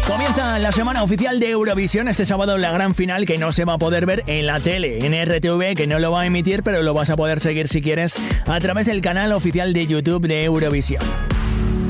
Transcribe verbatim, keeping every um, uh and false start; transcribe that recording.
Comienza la semana oficial de Eurovisión. Este sábado la gran final, que no se va a poder ver en la tele, en R T V, que no lo va a emitir, pero lo vas a poder seguir si quieres a través del canal oficial de YouTube de Eurovisión.